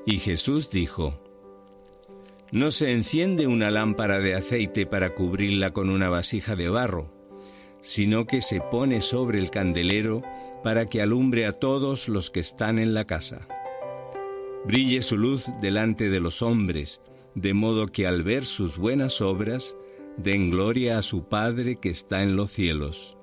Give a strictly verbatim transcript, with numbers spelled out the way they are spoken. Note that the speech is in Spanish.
Y Jesús dijo: No se enciende una lámpara de aceite para cubrirla con una vasija de barro, sino que se pone sobre el candelero para que alumbre a todos los que están en la casa. Brille su luz delante de los hombres, de modo que al ver sus buenas obras, den gloria a su Padre que está en los cielos.